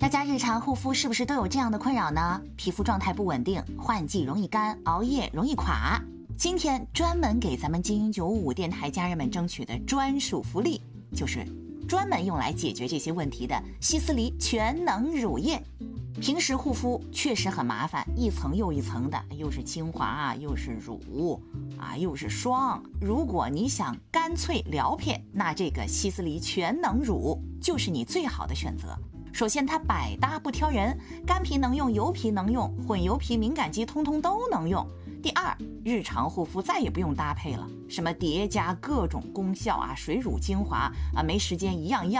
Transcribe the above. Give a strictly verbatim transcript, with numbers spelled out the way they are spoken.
大家日常护肤是不是都有这样的困扰呢？皮肤状态不稳定，换季容易干，熬夜容易垮。今天专门给咱们精英九五五电台家人们争取的专属福利，就是专门用来解决这些问题的希思黎全能乳液。平时护肤确实很麻烦，一层又一层的，又是精华，又是乳啊，又是霜。如果你想干脆撩撇，那这个希思黎全能乳就是你最好的选择。首先它百搭不挑人，干皮能用，油皮能用，混油皮敏感肌通通都能用。第二，日常护肤再也不用搭配了，什么叠加各种功效啊，水乳精华啊，没时间一样一样